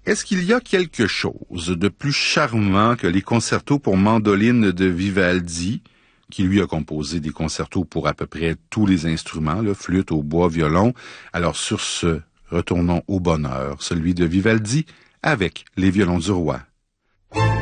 Est-ce qu'il y a quelque chose de plus charmant que les concertos pour mandoline de Vivaldi, qui lui a composé des concertos pour à peu près tous les instruments, là, flûte, hautbois, violon? Alors sur ce, retournons au bonheur, celui de Vivaldi avec les violons du roi.